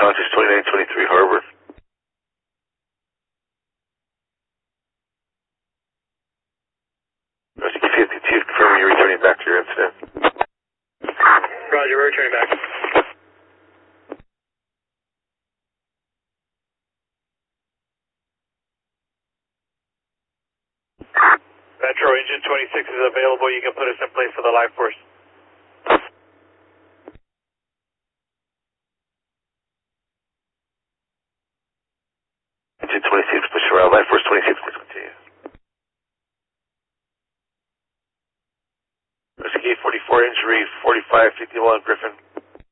Response is 2923 Harbor. Rescue 52, confirming you're returning back to your incident. Roger, we're returning back. Metro Engine 26 is available. You can put us in place for the life force. Engine 26, push around. Life Force 26, please continue. Rescue 44, injury 4551, Griffin.